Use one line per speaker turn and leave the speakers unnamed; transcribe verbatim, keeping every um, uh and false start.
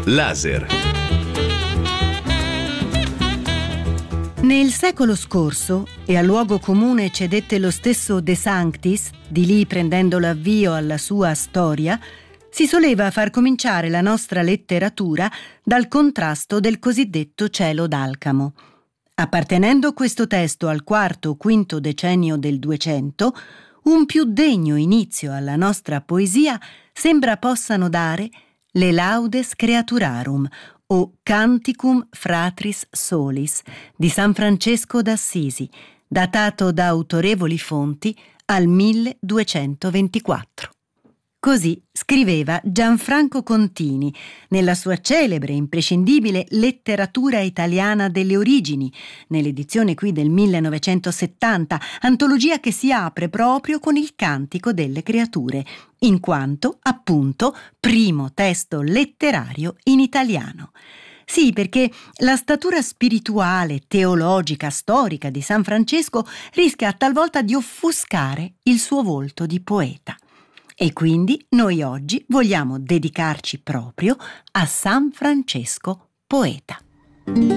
Laser.
Nel secolo scorso, e a luogo comune cedette lo stesso De Sanctis, di lì prendendo l'avvio alla sua storia, si soleva far cominciare la nostra letteratura dal contrasto del cosiddetto cielo d'Alcamo. Appartenendo questo testo al quarto o quinto decennio del Duecento, un più degno inizio alla nostra poesia sembra possano dare le Laudes Creaturarum o Canticum Fratris Solis di San Francesco d'Assisi, datato da autorevoli fonti al milleduecentoventiquattro. Così scriveva Gianfranco Contini nella sua celebre e imprescindibile Letteratura italiana delle origini, nell'edizione qui del millenovecentosettanta, antologia che si apre proprio con il Cantico delle Creature, in quanto, appunto, primo testo letterario in italiano. Sì, perché la statura spirituale, teologica, storica di San Francesco rischia talvolta di offuscare il suo volto di poeta. E quindi noi oggi vogliamo dedicarci proprio a San Francesco poeta.